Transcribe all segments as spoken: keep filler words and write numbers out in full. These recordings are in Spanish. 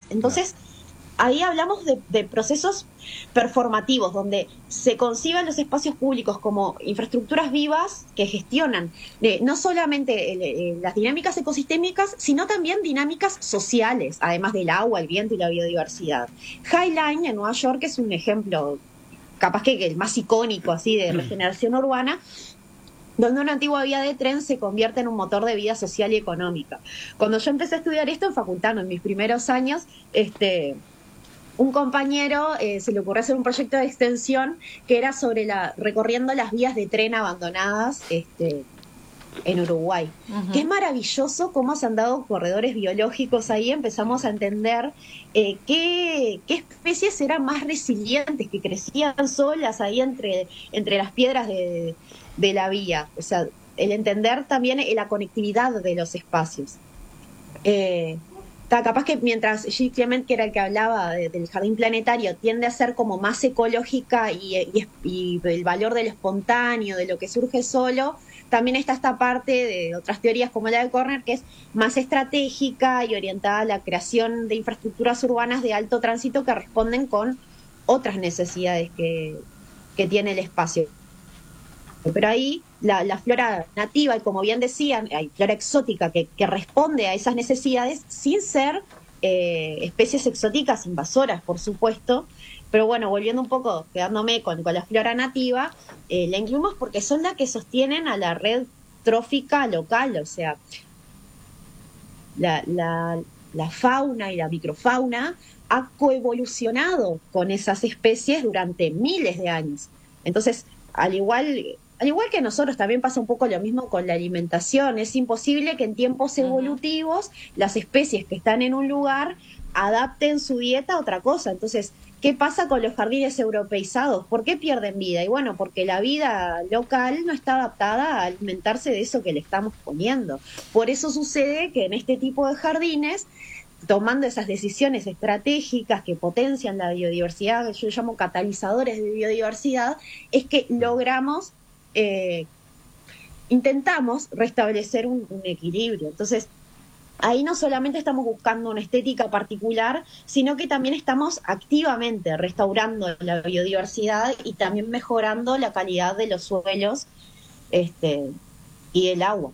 Entonces, ahí hablamos de, de procesos performativos, donde se conciben los espacios públicos como infraestructuras vivas que gestionan eh, no solamente eh, las dinámicas ecosistémicas, sino también dinámicas sociales, además del agua, el viento y la biodiversidad. High Line en Nueva York es un ejemplo, capaz que el más icónico así de regeneración urbana, donde una antigua vía de tren se convierte en un motor de vida social y económica. Cuando yo empecé a estudiar esto en facultad, en mis primeros años, este... un compañero eh, se le ocurrió hacer un proyecto de extensión que era sobre la recorriendo las vías de tren abandonadas este, en Uruguay. Uh-huh. Que es maravilloso cómo se han dado corredores biológicos ahí. Empezamos a entender eh, qué, qué especies eran más resilientes, que crecían solas ahí entre, entre las piedras de, de la vía. O sea, el entender también la conectividad de los espacios. Eh, Capaz que mientras Gilles Clement, que era el que hablaba de, del jardín planetario, tiende a ser como más ecológica y, y, y el valor de lo espontáneo, de lo que surge solo, también está esta parte de otras teorías como la de Corner, que es más estratégica y orientada a la creación de infraestructuras urbanas de alto tránsito que responden con otras necesidades que, que tiene el espacio. Pero ahí la, la flora nativa, y como bien decían, hay flora exótica que, que responde a esas necesidades sin ser eh, especies exóticas invasoras, por supuesto. Pero bueno, volviendo un poco, quedándome con, con la flora nativa, eh, la incluimos porque son las que sostienen a la red trófica local, o sea, la, la, la fauna y la microfauna ha coevolucionado con esas especies durante miles de años. Entonces, al igual... Al igual que nosotros, también pasa un poco lo mismo con la alimentación. Es imposible que en tiempos evolutivos uh-huh. las especies que están en un lugar adapten su dieta a otra cosa. Entonces, ¿qué pasa con los jardines europeizados? ¿Por qué pierden vida? Y bueno, porque la vida local no está adaptada a alimentarse de eso que le estamos poniendo. Por eso sucede que en este tipo de jardines, tomando esas decisiones estratégicas que potencian la biodiversidad, yo llamo catalizadores de biodiversidad, es que logramos... Eh, intentamos restablecer un, un equilibrio. Entonces, ahí no solamente estamos buscando una estética particular, sino que también estamos activamente restaurando la biodiversidad y también mejorando la calidad de los suelos este, y el agua.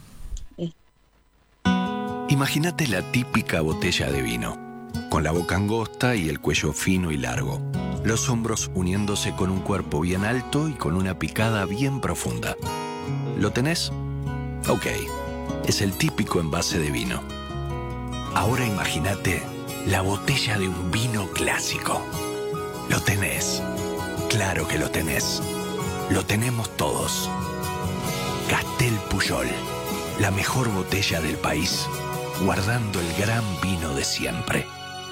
Imagínate la típica botella de vino, con la boca angosta y el cuello fino y largo. Los hombros uniéndose con un cuerpo bien alto y con una picada bien profunda. ¿Lo tenés? Ok, es el típico envase de vino. Ahora imagínate la botella de un vino clásico. Lo tenés. Claro que lo tenés. Lo tenemos todos. Castel Pujol, la mejor botella del país, guardando el gran vino de siempre.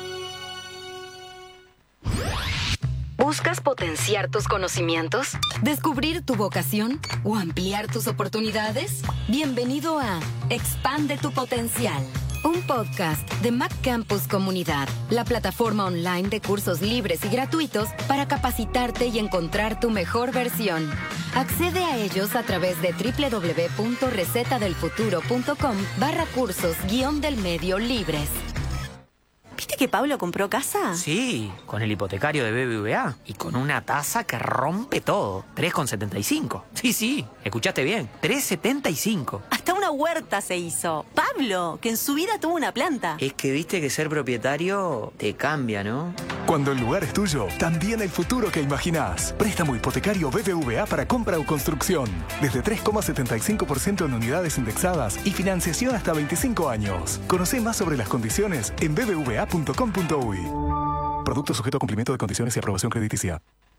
¿Buscas potenciar tus conocimientos? ¿Descubrir tu vocación? ¿O ampliar tus oportunidades? Bienvenido a Expande tu Potencial, un podcast de Mac Campus Comunidad, la plataforma online de cursos libres y gratuitos para capacitarte y encontrar tu mejor versión. Accede a ellos a través de www.recetadelfuturo.com barra cursos guión del medio libres. ¿Viste que Pablo compró casa? Sí, con el hipotecario de B B V A y con una tasa que rompe todo. tres coma setenta y cinco. Sí, sí, escuchaste bien. tres coma setenta y cinco. Hasta una huerta se hizo. Pablo, que en su vida tuvo una planta. Es que viste que ser propietario te cambia, ¿no? Cuando el lugar es tuyo, también el futuro que imaginás. Préstamo hipotecario B B V A para compra o construcción. Desde tres coma setenta y cinco por ciento en unidades indexadas y financiación hasta veinticinco años. Conocé más sobre las condiciones en b b v a punto com punto u y. Producto sujeto a cumplimiento de condiciones y aprobación crediticia.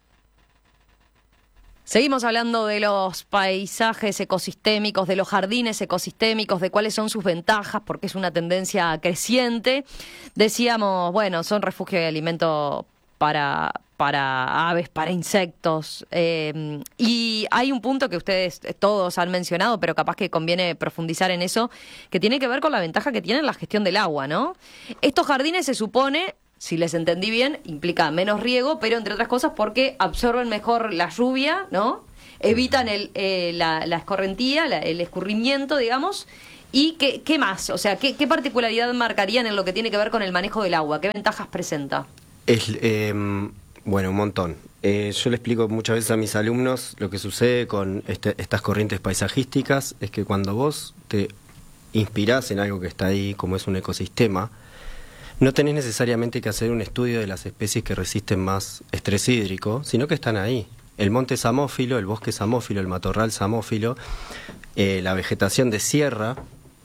Seguimos hablando de los paisajes ecosistémicos, de los jardines ecosistémicos, de cuáles son sus ventajas, porque es una tendencia creciente. Decíamos, bueno, son refugio de alimento para, para aves, para insectos. Eh, y hay un punto que ustedes todos han mencionado, pero capaz que conviene profundizar en eso, que tiene que ver con la ventaja que tiene la gestión del agua, ¿no? Estos jardines se supone... Si les entendí bien, implica menos riego, pero entre otras cosas porque absorben mejor la lluvia, ¿no? Evitan el, eh, la, la escorrentía, la, el escurrimiento, digamos, ¿Y qué, qué más? O sea, ¿qué, ¿qué particularidad marcarían en lo que tiene que ver con el manejo del agua? ¿Qué ventajas presenta? Es, eh, bueno, un montón. Eh, yo le explico muchas veces a mis alumnos lo que sucede con este, estas corrientes paisajísticas, es que cuando vos te inspirás en algo que está ahí, como es un ecosistema, no tenés necesariamente que hacer un estudio de las especies que resisten más estrés hídrico, sino que están ahí. El monte samófilo, el bosque samófilo, el matorral samófilo, eh, la vegetación de sierra,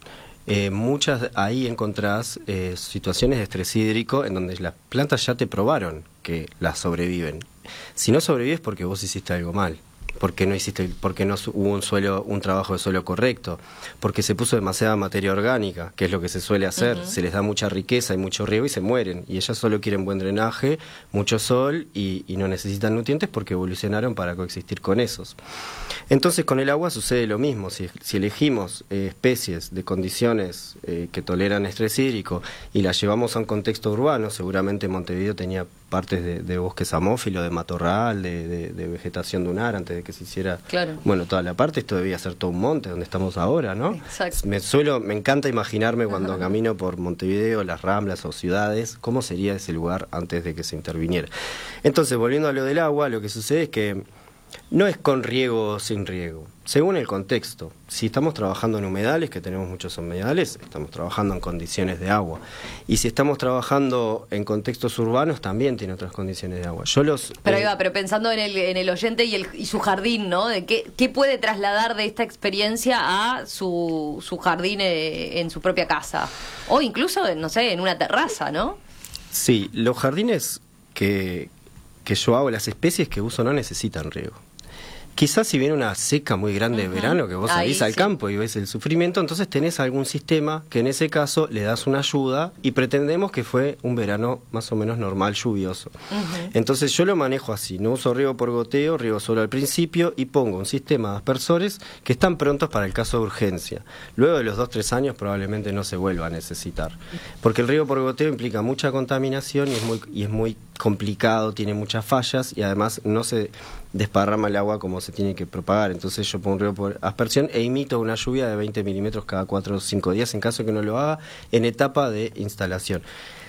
eh, muchas ahí encontrás eh, situaciones de estrés hídrico en donde las plantas ya te probaron que las sobreviven. Si no sobrevives porque vos hiciste algo mal. Porque no hiciste, porque no hubo un suelo, un trabajo de suelo correcto, porque se puso demasiada materia orgánica, que es lo que se suele hacer, uh-huh. Se les da mucha riqueza y mucho riego y se mueren, y ellas solo quieren buen drenaje, mucho sol y, y no necesitan nutrientes porque evolucionaron para coexistir con esos. Entonces con el agua sucede lo mismo, si, si elegimos eh, especies de condiciones eh, que toleran estrés hídrico y las llevamos a un contexto urbano, seguramente Montevideo tenía partes de, de bosque samófilo, de matorral, de, de, de vegetación dunar antes de que se hiciera, claro. Bueno, toda la parte, esto debía ser todo un monte donde estamos ahora, ¿no? Exacto. Me suelo, me encanta imaginarme cuando Ajá. camino por Montevideo, las Ramblas o ciudades, cómo sería ese lugar antes de que se interviniera. Entonces, volviendo a lo del agua, lo que sucede es que no es con riego o sin riego, según el contexto. Si estamos trabajando en humedales, que tenemos muchos humedales, estamos trabajando en condiciones de agua. Y si estamos trabajando en contextos urbanos, también tiene otras condiciones de agua. Yo los Pero eh, ahí va, pero pensando en el, en el oyente y, el, y su jardín, ¿no? De qué, qué puede trasladar de esta experiencia a su, su jardín eh, en su propia casa. O incluso, no sé, en una terraza, ¿no? Sí, los jardines que... que yo hago, las especies que uso no necesitan riego. Quizás si viene una seca muy grande uh-huh. de verano, que vos salís al sí. campo y ves el sufrimiento, entonces tenés algún sistema que en ese caso le das una ayuda y pretendemos que fue un verano más o menos normal, lluvioso. Uh-huh. Entonces yo lo manejo así, no uso riego por goteo, riego solo al principio y pongo un sistema de aspersores que están prontos para el caso de urgencia. Luego de los dos, tres años probablemente no se vuelva a necesitar. Porque el riego por goteo implica mucha contaminación y es muy, y es muy complicado, tiene muchas fallas y además no se desparrama el agua como se tiene que propagar. Entonces yo pongo un riego por aspersión e imito una lluvia de veinte milímetros cada cuatro o cinco días en caso que no lo haga en etapa de instalación.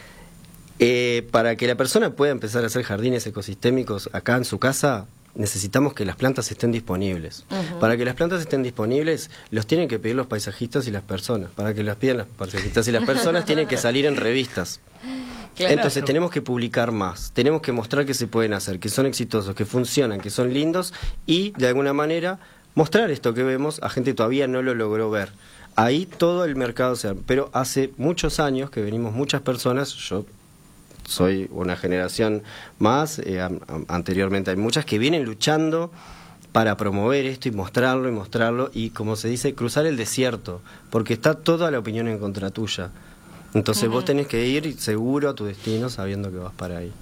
Eh, para que la persona pueda empezar a hacer jardines ecosistémicos acá en su casa, necesitamos que las plantas estén disponibles. Uh-huh. Para que las plantas estén disponibles, los tienen que pedir los paisajistas y las personas. Para que las pidan los paisajistas y las personas, tienen que salir en revistas. Claro. Entonces tenemos que publicar más, tenemos que mostrar que se pueden hacer, que son exitosos, que funcionan, que son lindos y de alguna manera mostrar esto que vemos a gente que todavía no lo logró ver. Ahí todo el mercado se... Pero hace muchos años que venimos muchas personas, yo soy una generación más, eh, a, a, anteriormente hay muchas que vienen luchando para promover esto y mostrarlo y mostrarlo y, como se dice, cruzar el desierto, porque está toda la opinión en contra tuya. Entonces uh-huh. vos tenés que ir seguro a tu destino sabiendo que vas para ahí.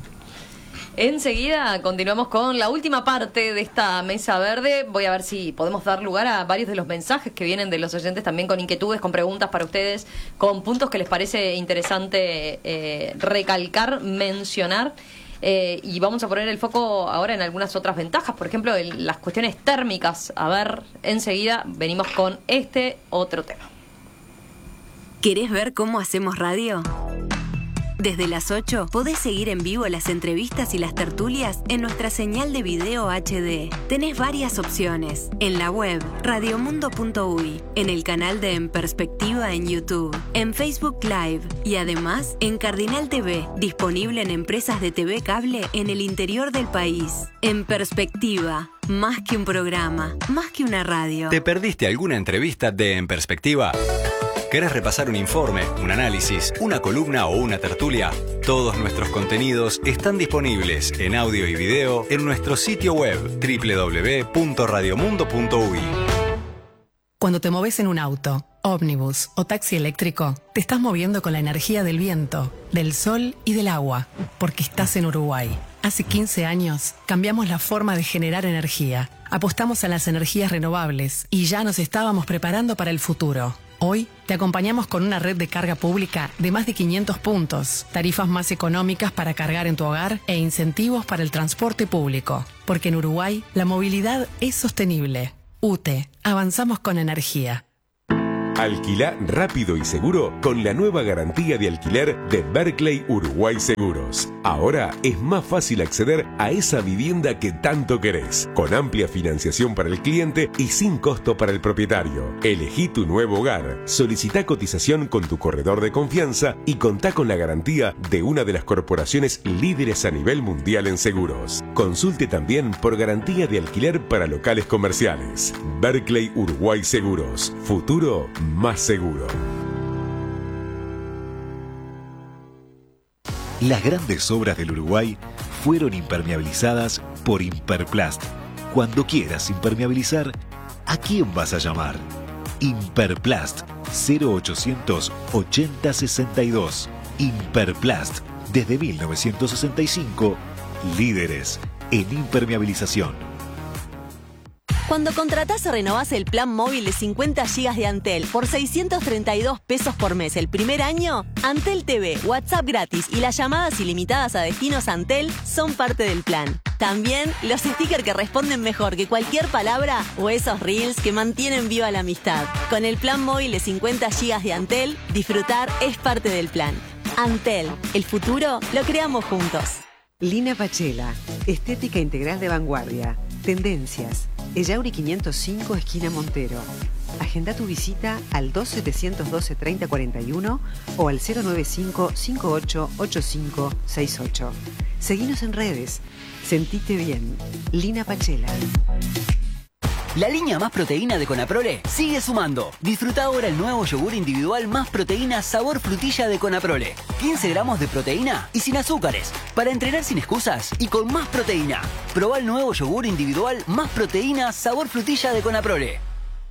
Enseguida continuamos con la última parte de esta mesa verde. Voy a ver si podemos dar lugar a varios de los mensajes que vienen de los oyentes, también con inquietudes, con preguntas para ustedes, con puntos que les parece interesante eh, recalcar, mencionar. Eh, y vamos a poner el foco ahora en algunas otras ventajas, por ejemplo, en las cuestiones térmicas. A ver, enseguida venimos con este otro tema. ¿Querés ver cómo hacemos radio? Desde las ocho podés seguir en vivo las entrevistas y las tertulias en nuestra señal de video H D. Tenés varias opciones. En la web radiomundo punto uy, en el canal de En Perspectiva en YouTube, en Facebook Live y además en Cardinal T V, disponible en empresas de T V cable en el interior del país. En Perspectiva, más que un programa, más que una radio. ¿Te perdiste alguna entrevista de En Perspectiva? ¿Querés repasar un informe, un análisis, una columna o una tertulia? Todos nuestros contenidos están disponibles en audio y video en nuestro sitio web doble u doble u doble u punto radiomundo punto uy. Cuando te moves en un auto, ómnibus o taxi eléctrico, te estás moviendo con la energía del viento, del sol y del agua, porque estás en Uruguay. Hace quince años cambiamos la forma de generar energía, apostamos a las energías renovables y ya nos estábamos preparando para el futuro. Hoy te acompañamos con una red de carga pública de más de quinientos puntos, tarifas más económicas para cargar en tu hogar e incentivos para el transporte público. Porque en Uruguay la movilidad es sostenible. U T E, avanzamos con energía. Alquilá rápido y seguro con la nueva garantía de alquiler de Berkeley Uruguay Seguros. Ahora es más fácil acceder a esa vivienda que tanto querés, con amplia financiación para el cliente y sin costo para el propietario. Elegí tu nuevo hogar, solicita cotización con tu corredor de confianza y contá con la garantía de una de las corporaciones líderes a nivel mundial en seguros. Consulte también por garantía de alquiler para locales comerciales. Berkeley Uruguay Seguros. Futuro más seguro. Las grandes obras del Uruguay fueron impermeabilizadas por Imperplast. Cuando quieras impermeabilizar, ¿a quién vas a llamar? Imperplast cero ochocientos ochenta sesenta y dos. Imperplast, desde mil novecientos sesenta y cinco, líderes en impermeabilización. Cuando contratás o renovás el plan móvil de cincuenta gigas de Antel por seiscientos treinta y dos pesos por mes el primer año, Antel T V, WhatsApp gratis y las llamadas ilimitadas a destinos Antel son parte del plan. También los stickers que responden mejor que cualquier palabra o esos reels que mantienen viva la amistad. Con el plan móvil de cincuenta gigas de Antel, disfrutar es parte del plan. Antel, el futuro lo creamos juntos. Lina Pachela, estética integral de vanguardia. Tendencias. Ellauri quinientos cinco, esquina Montero. Agenda tu visita al dos setecientos doce treinta cuarenta y uno o al cero noventa y cinco cincuenta y ocho ochenta y cinco sesenta y ocho. Seguinos en redes. Sentite bien. Lina Pachela. La línea Más Proteína de Conaprole sigue sumando. Disfruta ahora el nuevo yogur individual Más Proteína sabor frutilla de Conaprole. quince gramos de proteína y sin azúcares. Para entrenar sin excusas y con más proteína. Probá el nuevo yogur individual Más Proteína sabor frutilla de Conaprole.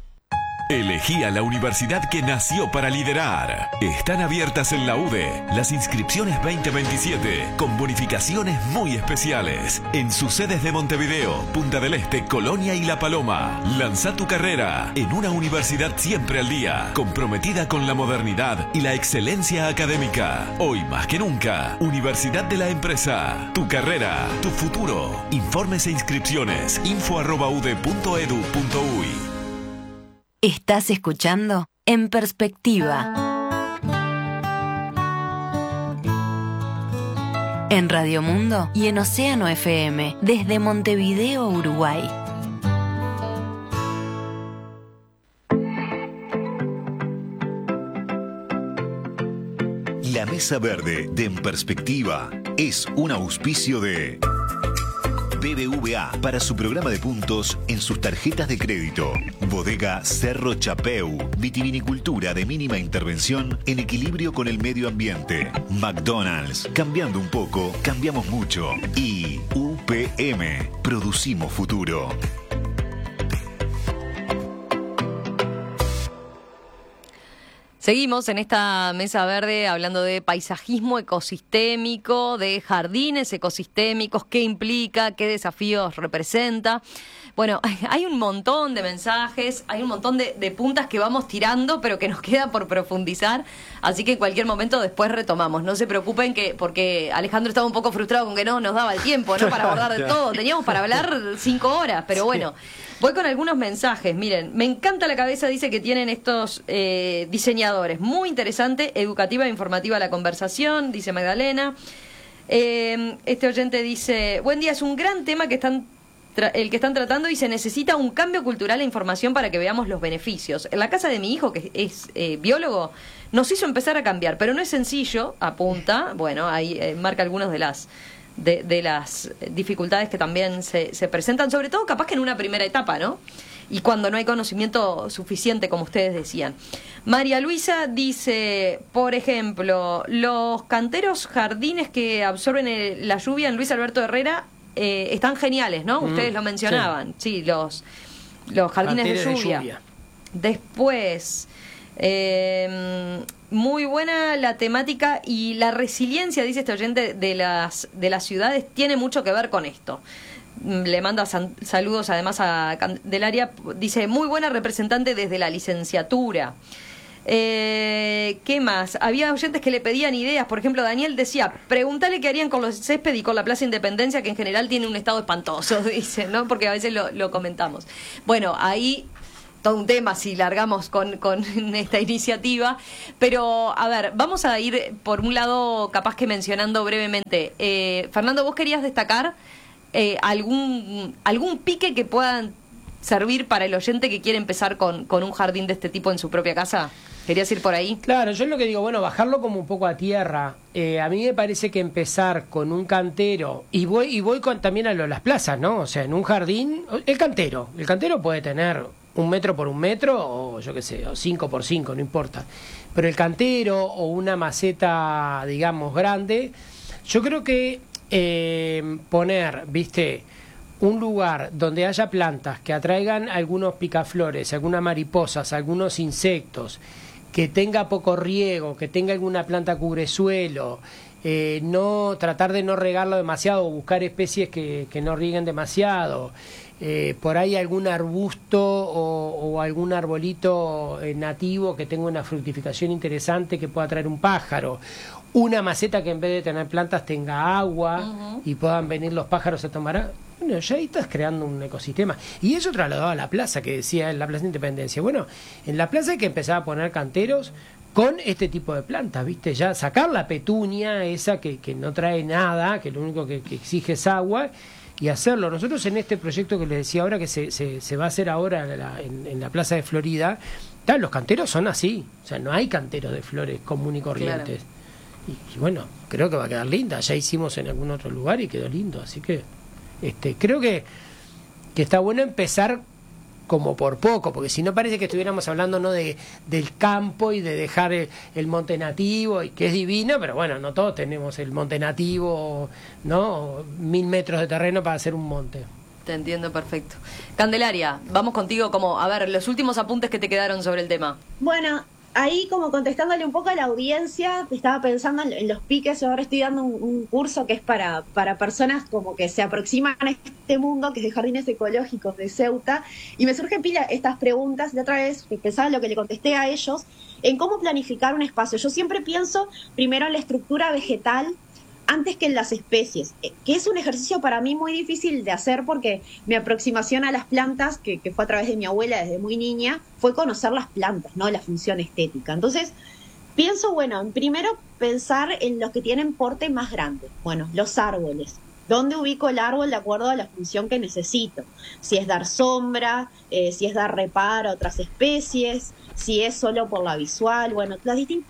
Elegí a la universidad que nació para liderar. Están abiertas en la U D E las inscripciones veinte veintisiete con bonificaciones muy especiales en sus sedes de Montevideo, Punta del Este, Colonia y La Paloma. Lanza tu carrera en una universidad siempre al día, comprometida con la modernidad y la excelencia académica. Hoy más que nunca, Universidad de la Empresa. Tu carrera, tu futuro. Informes e inscripciones info arroba u d e punto edu punto u y. Estás escuchando En Perspectiva. En Radio Mundo y en Océano F M, desde Montevideo, Uruguay. La Mesa Verde de En Perspectiva es un auspicio de B B V A para su programa de puntos en sus tarjetas de crédito. Bodega Cerro Chapeu, vitivinicultura de mínima intervención en equilibrio con el medio ambiente. McDonald's, cambiando un poco, cambiamos mucho. Y U P M, producimos futuro. Seguimos en esta mesa verde hablando de paisajismo ecosistémico, de jardines ecosistémicos, qué implica, qué desafíos representa. Bueno, hay un montón de mensajes, hay un montón de, de puntas que vamos tirando, pero que nos queda por profundizar, así que en cualquier momento después retomamos. No se preocupen que porque Alejandro estaba un poco frustrado con que no nos daba el tiempo, ¿no? Para abordar de todo. Teníamos para hablar cinco horas, pero bueno. Voy con algunos mensajes. Miren, me encanta la cabeza, dice, que tienen estos eh, diseñadores. Muy interesante, educativa e informativa la conversación, dice Magdalena. Eh, este oyente dice, buen día, es un gran tema que están tra- el que están tratando y se necesita un cambio cultural e información para que veamos los beneficios. En la casa de mi hijo, que es eh, biólogo, nos hizo empezar a cambiar, pero no es sencillo, apunta. Bueno, ahí eh, marca algunos de las... De, de las dificultades que también se, se presentan, sobre todo capaz que en una primera etapa, ¿no? Y cuando no hay conocimiento suficiente, como ustedes decían. María Luisa dice, por ejemplo, los canteros jardines que absorben el, la lluvia en Luis Alberto Herrera eh, están geniales, ¿no? Mm, ustedes lo mencionaban, sí, sí los, los jardines de lluvia. de lluvia. Después... Eh, muy buena la temática y la resiliencia, dice este oyente, de las de las ciudades tiene mucho que ver con esto. Le manda san, saludos además a Candelaria, dice muy buena representante desde la licenciatura. Eh, ¿Qué más? Había oyentes que le pedían ideas, por ejemplo Daniel decía, pregúntale qué harían con los césped y con la Plaza Independencia, que en general tiene un estado espantoso, dice, ¿no? Porque a veces lo, lo comentamos. Bueno, ahí... todo un tema si largamos con, con esta iniciativa, pero a ver, vamos a ir por un lado capaz que mencionando brevemente. Eh, Fernando, ¿vos querías destacar eh, algún, algún pique que puedan servir para el oyente que quiere empezar con, con un jardín de este tipo en su propia casa? ¿Querías ir por ahí? Claro, yo es lo que digo, bueno, bajarlo como un poco a tierra. Eh, a mí me parece que empezar con un cantero, y voy y voy con, también a lo de las plazas, ¿no? O sea, en un jardín, el cantero, el cantero puede tener un metro por un metro, o yo qué sé, o cinco por cinco, no importa. Pero el cantero o una maceta, digamos, grande, yo creo que eh, poner, viste, un lugar donde haya plantas que atraigan algunos picaflores, algunas mariposas, algunos insectos, que tenga poco riego, que tenga alguna planta cubresuelo, eh, no tratar de no regarlo demasiado o buscar especies que, que no rieguen demasiado, eh, por ahí algún arbusto o, o algún arbolito eh, nativo que tenga una fructificación interesante que pueda traer un pájaro, una maceta que en vez de tener plantas tenga agua uh-huh. y puedan venir los pájaros a tomar agua. Bueno, ya ahí estás creando un ecosistema. Y eso trasladado a la plaza, que decía en la Plaza Independencia. Bueno, en la plaza hay que empezar a poner canteros con este tipo de plantas, ¿viste? Ya sacar la petunia, esa que, que no trae nada, que lo único que, que exige es agua, y hacerlo. Nosotros en este proyecto que les decía ahora, que se, se, se va a hacer ahora en la, en, en la Plaza de Florida, tal, los canteros son así. O sea, no hay canteros de flores comunes y corrientes. Claro. Y, y bueno, creo que va a quedar linda. Ya hicimos en algún otro lugar y quedó lindo, así que... Este, creo que, que está bueno empezar como por poco, porque si no parece que estuviéramos hablando no de del campo y de dejar el, el monte nativo, y que es divino, pero bueno, no todos tenemos el monte nativo, ¿no? Mil metros de terreno para hacer un monte. Te entiendo perfecto. Candelaria, vamos contigo, como, a ver, los últimos apuntes que te quedaron sobre el tema. Bueno, ahí como contestándole un poco a la audiencia, estaba pensando en, en los piques. Yo ahora estoy dando un, un curso que es para, para personas como que se aproximan a este mundo, que es de jardines ecológicos de Ceuta, y me surgen pila estas preguntas. De otra vez pensaba en lo que le contesté a ellos, en cómo planificar un espacio. Yo siempre pienso primero en la estructura vegetal antes que en las especies, que es un ejercicio para mí muy difícil de hacer, porque mi aproximación a las plantas, que, que fue a través de mi abuela desde muy niña, fue conocer las plantas, no la función estética. Entonces, pienso, bueno, primero pensar en los que tienen porte más grande. Bueno, los árboles. ¿Dónde ubico el árbol de acuerdo a la función que necesito? Si es dar sombra, eh, si es dar reparo a otras especies, si es solo por la visual, bueno, las distintas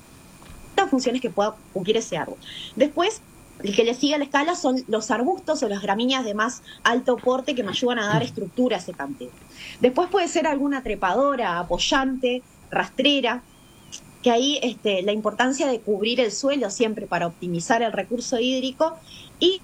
funciones que pueda cumplir ese árbol. Después, el que le sigue a la escala son los arbustos o las gramíneas de más alto porte que me ayudan a dar estructura a ese cantero. Después puede ser alguna trepadora, apoyante, rastrera, que ahí este, la importancia de cubrir el suelo siempre para optimizar el recurso hídrico, y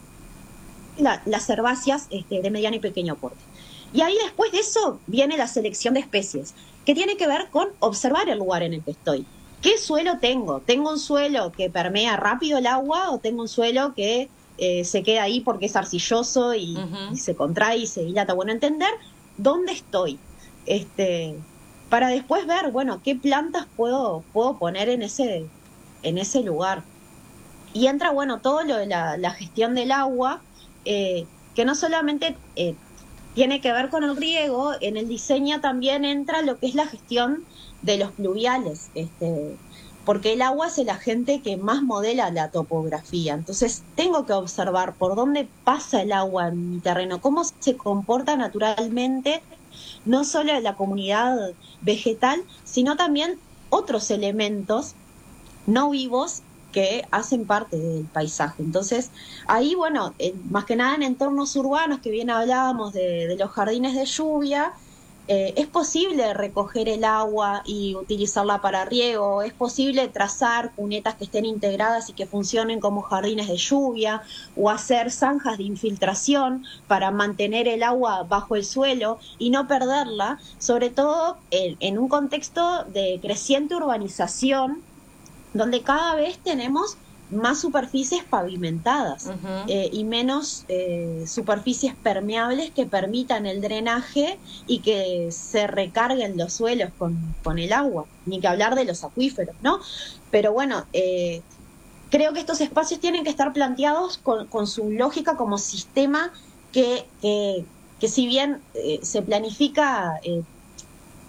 la, las herbáceas este, de mediano y pequeño porte. Y ahí después de eso viene la selección de especies, que tiene que ver con observar el lugar en el que estoy. ¿Qué suelo tengo? ¿Tengo un suelo que permea rápido el agua o tengo un suelo que eh, se queda ahí porque es arcilloso y, uh-huh. y se contrae y se dilata? Bueno, entender dónde estoy, este, para después ver, bueno, qué plantas puedo, puedo poner en ese, en ese lugar. Y entra, bueno, todo lo de la, la gestión del agua, eh, que no solamente eh, tiene que ver con el riego, en el diseño también entra lo que es la gestión de los pluviales, este, porque el agua es el agente que más modela la topografía. Entonces tengo que observar por dónde pasa el agua en mi terreno, cómo se comporta naturalmente, no solo la comunidad vegetal, sino también otros elementos no vivos que hacen parte del paisaje. Entonces, ahí, bueno, eh, más que nada en entornos urbanos, que bien hablábamos de, de los jardines de lluvia, Eh, es posible recoger el agua y utilizarla para riego, es posible trazar cunetas que estén integradas y que funcionen como jardines de lluvia, o hacer zanjas de infiltración para mantener el agua bajo el suelo y no perderla, sobre todo en, en un contexto de creciente urbanización, donde cada vez tenemos más superficies pavimentadas uh-huh. eh, y menos eh, superficies permeables que permitan el drenaje y que se recarguen los suelos con, con el agua, ni que hablar de los acuíferos, ¿no? Pero bueno, eh, creo que estos espacios tienen que estar planteados con, con su lógica como sistema que, que, que si bien eh, se planifica eh,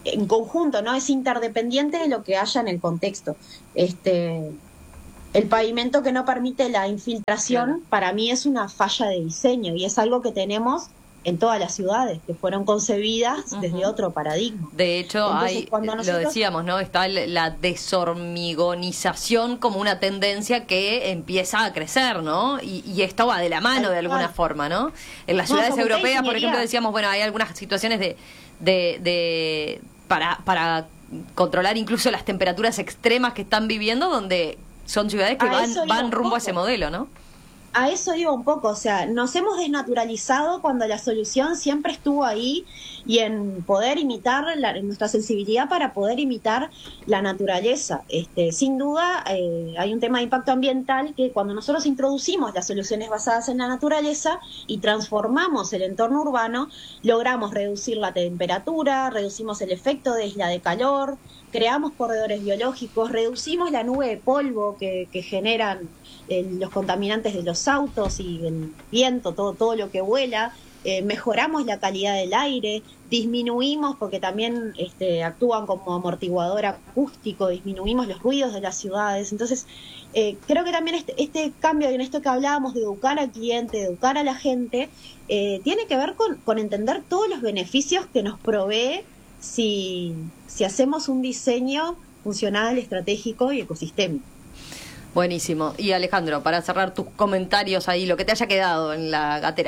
en conjunto, ¿no? Es interdependiente de lo que haya en el contexto. Este, el pavimento que no permite la infiltración, claro, para mí es una falla de diseño y es algo que tenemos en todas las ciudades, que fueron concebidas uh-huh. desde otro paradigma. De hecho, Entonces, hay, cuando nosotros... lo decíamos, ¿no? Está la deshormigonización como una tendencia que empieza a crecer, ¿no? Y, y esto va de la mano de alguna forma, ¿no? En las ciudades no, europeas, por ejemplo, decíamos, bueno, hay algunas situaciones de... de, de para, para controlar incluso las temperaturas extremas que están viviendo, donde son ciudades que a van, van rumbo poco. a ese modelo, ¿no? A eso digo un poco, o sea, nos hemos desnaturalizado cuando la solución siempre estuvo ahí y en poder imitar la, en nuestra sensibilidad para poder imitar la naturaleza. Este, sin duda, eh, hay un tema de impacto ambiental que cuando nosotros introducimos las soluciones basadas en la naturaleza y transformamos el entorno urbano, logramos reducir la temperatura, reducimos el efecto de isla de calor, creamos corredores biológicos, reducimos la nube de polvo que, que generan eh, los contaminantes de los autos y el viento, todo, todo lo que vuela, eh, mejoramos la calidad del aire, disminuimos, porque también este, actúan como amortiguador acústico, disminuimos los ruidos de las ciudades. Entonces, eh, creo que también este, este cambio en esto que hablábamos de educar al cliente, de educar a la gente, eh, tiene que ver con, con entender todos los beneficios que nos provee si, si hacemos un diseño funcional, estratégico y ecosistémico. Buenísimo. Y Alejandro, para cerrar tus comentarios ahí, lo que te haya quedado en la gatera.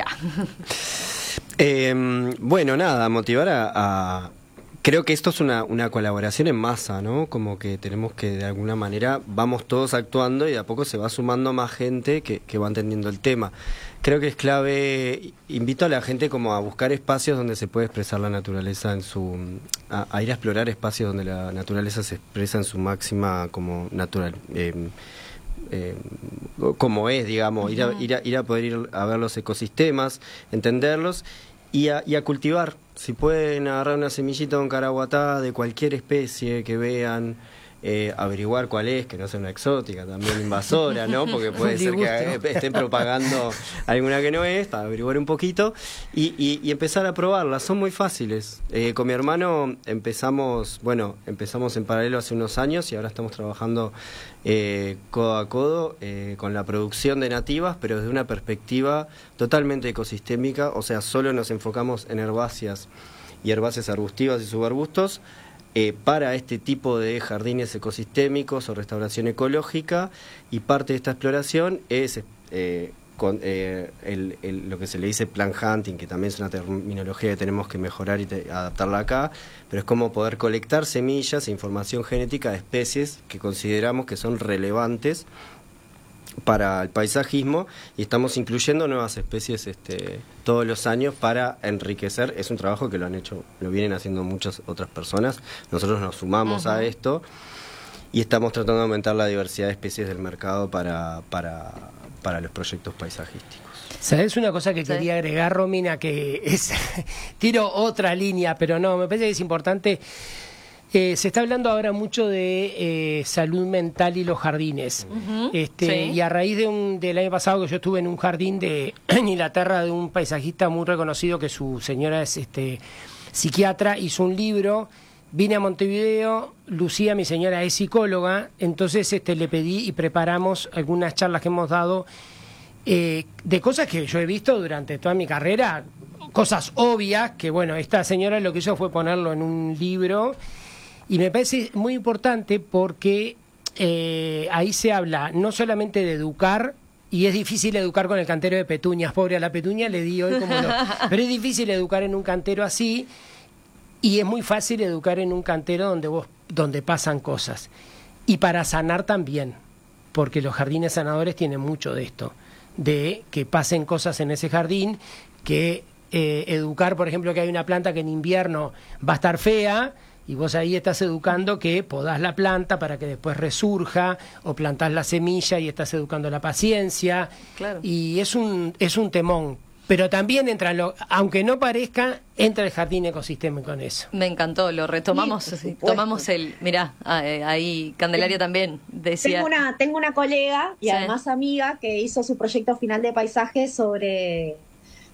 eh, bueno, nada, motivar a, a... Creo que esto es una, una colaboración en masa, ¿no? Como que tenemos que, de alguna manera, vamos todos actuando y de a poco se va sumando más gente que, que va entendiendo el tema. Creo que es clave, invito a la gente como a buscar espacios donde se puede expresar la naturaleza en su... A, a ir a explorar espacios donde la naturaleza se expresa en su máxima como natural... Eh, Eh, como es, digamos, ir a, ir, a, ir a poder ir a ver los ecosistemas, entenderlos y a, y a cultivar. Si pueden agarrar una semillita de un caraguatá de cualquier especie que vean, eh, averiguar cuál es, que no sea una exótica, también invasora, ¿no? Porque puede ser que estén propagando alguna que no es, para averiguar un poquito y, y, y empezar a probarlas. Son muy fáciles. Eh, con mi hermano empezamos, bueno, empezamos en paralelo hace unos años y ahora estamos trabajando eh, codo a codo eh, con la producción de nativas, pero desde una perspectiva totalmente ecosistémica, o sea, solo nos enfocamos en herbáceas y herbáceas arbustivas y subarbustos, Eh, para este tipo de jardines ecosistémicos o restauración ecológica, y parte de esta exploración es eh, con, eh, el, el, lo que se le dice plant hunting, que también es una terminología que tenemos que mejorar y te, adaptarla acá, pero es como poder colectar semillas e información genética de especies que consideramos que son relevantes para el paisajismo, y estamos incluyendo nuevas especies este, todos los años para enriquecer. Es un trabajo que lo han hecho, lo vienen haciendo muchas otras personas, nosotros nos sumamos uh-huh. a esto y estamos tratando de aumentar la diversidad de especies del mercado para, para, para los proyectos paisajísticos. ¿Sabes una cosa que ¿Sí? quería agregar, Romina? Que es tiro otra línea, pero no, me parece que es importante. Eh, se está hablando ahora mucho de eh, salud mental y los jardines. Uh-huh, este, sí. Y a raíz de un, del año pasado que yo estuve en un jardín de en Inglaterra de un paisajista muy reconocido, que su señora es este, psiquiatra, hizo un libro. Vine a Montevideo, Lucía, mi señora, es psicóloga, entonces este, le pedí y preparamos algunas charlas que hemos dado eh, de cosas que yo he visto durante toda mi carrera, cosas obvias, que bueno, esta señora lo que hizo fue ponerlo en un libro. Y me parece muy importante porque eh, ahí se habla no solamente de educar, y es difícil educar con el cantero de petunias, pobre a la petunia le di hoy como lo... Pero es difícil educar en un cantero así, y es muy fácil educar en un cantero donde vos, donde pasan cosas. Y para sanar también, porque los jardines sanadores tienen mucho de esto, de que pasen cosas en ese jardín, que eh, educar, por ejemplo, que hay una planta que en invierno va a estar fea, y vos ahí estás educando que podás la planta para que después resurja, o plantás la semilla y estás educando la paciencia. Claro. Y es un es un temón. Pero también entra, lo, aunque no parezca, entra el jardín ecosistémico en eso. Me encantó, lo retomamos, sí, tomamos el... Mirá, ahí Candelaria sí. también decía... Tengo una, tengo una colega y sí. además amiga que hizo su proyecto final de paisaje sobre...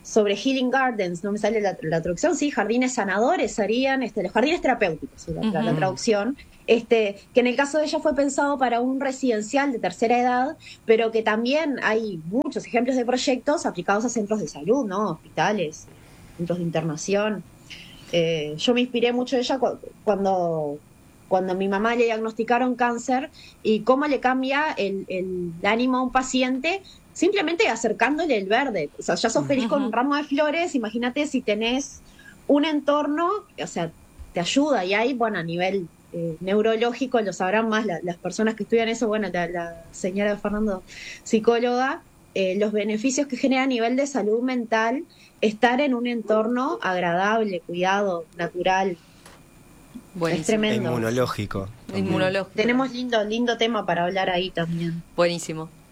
sobre healing gardens, no me sale la, la traducción, sí, jardines sanadores serían, este, los jardines terapéuticos, sí, la, uh-huh. la, la traducción, este, que en el caso de ella fue pensado para un residencial de tercera edad, pero que también hay muchos ejemplos de proyectos aplicados a centros de salud, ¿no? Hospitales, centros de internación. Eh, yo me inspiré mucho de ella cu- cuando... cuando a mi mamá le diagnosticaron cáncer y cómo le cambia el, el ánimo a un paciente simplemente acercándole el verde. O sea, ya sos feliz uh-huh. con un ramo de flores, imagínate si tenés un entorno, o sea, te ayuda. Y ahí, bueno, a nivel eh, neurológico, lo sabrán más la, las personas que estudian eso, bueno, la, la señora de Fernando, psicóloga, eh, los beneficios que genera a nivel de salud mental estar en un entorno agradable, cuidado, natural. Buenísimo. Es tremendo. Inmunológico. Inmunológico. Tenemos lindo, lindo tema para hablar ahí también. Buenísimo.